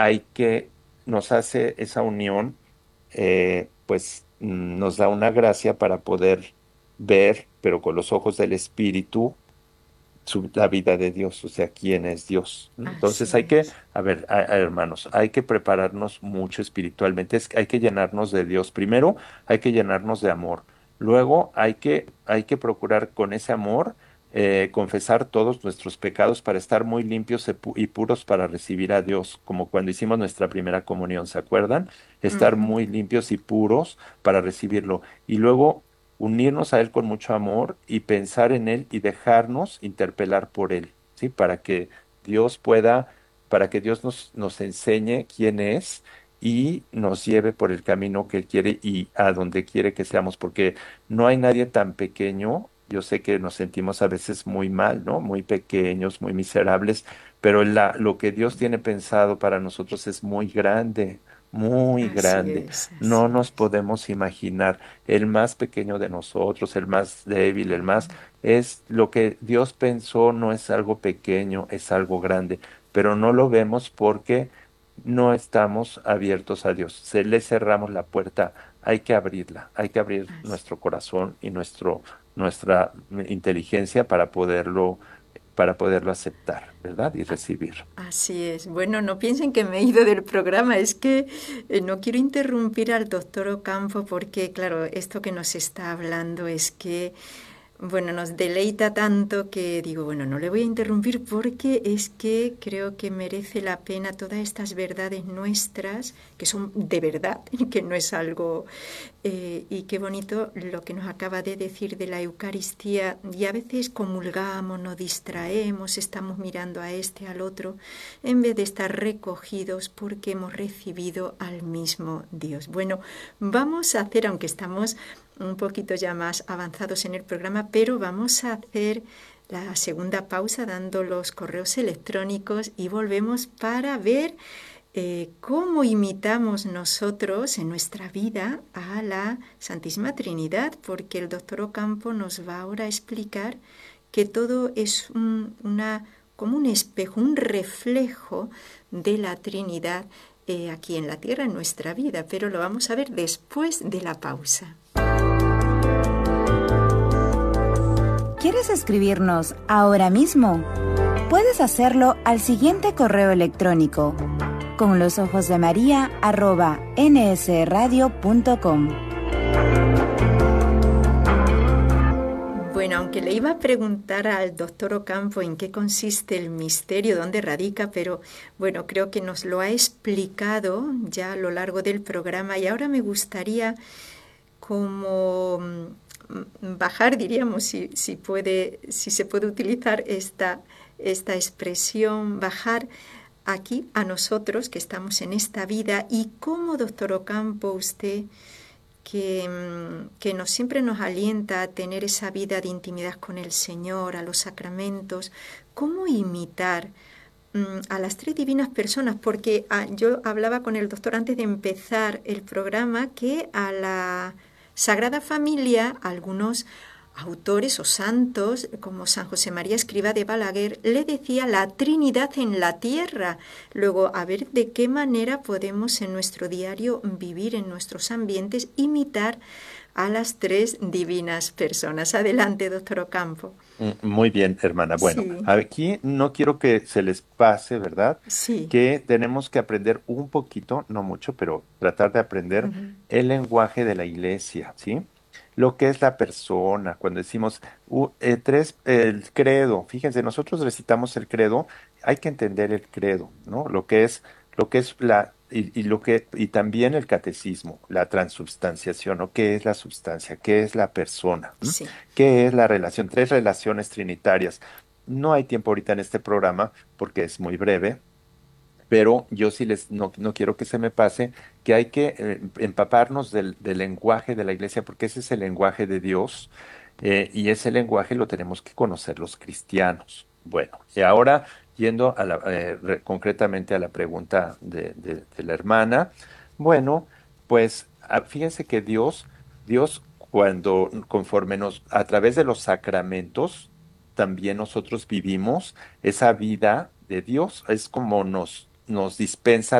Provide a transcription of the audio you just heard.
hay que, nos hace esa unión, pues nos da una gracia para poder ver, pero con los ojos del Espíritu, la vida de Dios, o sea, quién es Dios. Entonces Así hay que, es. a ver, hermanos, hay que prepararnos mucho espiritualmente, hay que llenarnos de Dios. Primero, hay que llenarnos de amor. Luego, hay que procurar con ese amor confesar todos nuestros pecados para estar muy limpios y puros para recibir a Dios, como cuando hicimos nuestra primera comunión, ¿se acuerdan? Estar Ujú. muy limpios y puros para recibirlo. Y luego unirnos a Él con mucho amor y pensar en Él y dejarnos interpelar por Él, ¿sí? Dios pueda, para que Dios nos enseñe quién es y nos lleve por el camino que Él quiere y a donde quiere que seamos, porque no hay nadie tan pequeño. Yo sé que nos sentimos a veces muy mal, ¿no? Muy pequeños, muy miserables, pero lo que Dios tiene pensado para nosotros es muy grande, muy Así grande. es, No así nos es. podemos imaginar el más pequeño de nosotros, el más débil, es lo que Dios pensó, no es algo pequeño, es algo grande, pero no lo vemos porque no estamos abiertos a Dios. Se le cerramos la puerta, hay que abrirla, hay que abrir Así. nuestro corazón y nuestra inteligencia para poderlo aceptar, ¿verdad? Y recibir. Así es. Bueno, no piensen que me he ido del programa, es que no quiero interrumpir al doctor Ocampo porque, claro, esto que nos está hablando es que bueno, nos deleita tanto que digo, bueno, no le voy a interrumpir porque es que creo que merece la pena todas estas verdades nuestras, que son de verdad, que no es algo... y qué bonito lo que nos acaba de decir de la Eucaristía. Y a veces comulgamos, nos distraemos, estamos mirando a este, al otro, en vez de estar recogidos porque hemos recibido al mismo Dios. Bueno, vamos a hacer, aunque estamos un poquito ya más avanzados en el programa, pero vamos a hacer la segunda pausa dando los correos electrónicos y volvemos para ver cómo imitamos nosotros en nuestra vida a la Santísima Trinidad, porque el doctor Ocampo nos va ahora a explicar que todo es como un espejo, un reflejo de la Trinidad aquí en la tierra, en nuestra vida, pero lo vamos a ver después de la pausa. ¿Quieres escribirnos ahora mismo? Puedes hacerlo al siguiente correo electrónico: con los ojos de María @nsradio.com. Bueno, aunque le iba a preguntar al doctor Ocampo en qué consiste el misterio, dónde radica, pero bueno, creo que nos lo ha explicado ya a lo largo del programa y ahora me gustaría como bajar, diríamos, si se puede utilizar esta expresión, bajar aquí a nosotros que estamos en esta vida y cómo, doctor Ocampo, usted que siempre nos alienta a tener esa vida de intimidad con el Señor, a los sacramentos, cómo imitar a las tres divinas personas, porque yo hablaba con el doctor antes de empezar el programa que a la Sagrada Familia algunos autores o santos como San José María Escrivá de Balaguer le decía la Trinidad en la tierra. Luego, a ver de qué manera podemos en nuestro diario vivir en nuestros ambientes, imitar a las tres divinas personas. Adelante, doctor Ocampo. Muy bien, hermana. Bueno, Sí, aquí no quiero que se les pase, ¿verdad? sí. Que tenemos que aprender un poquito, no mucho, pero tratar de aprender Ujú. el lenguaje de la iglesia, ¿sí? Lo que es la persona, cuando decimos el credo, fíjense, nosotros recitamos el credo, hay que entender el credo, ¿no? Lo que es y también el catecismo, la transubstanciación, ¿no? ¿Qué es la substancia? ¿Qué es la persona? Sí. ¿Qué es la relación? Tres relaciones trinitarias. No hay tiempo ahorita en este programa porque es muy breve, pero yo sí no quiero que se me pase que hay que empaparnos del lenguaje de la iglesia porque ese es el lenguaje de Dios, y ese lenguaje lo tenemos que conocer los cristianos. Bueno, y ahora yendo concretamente a la pregunta de la hermana, bueno, pues fíjense que Dios conforme a través de los sacramentos, también nosotros vivimos esa vida de Dios, es como nos dispensa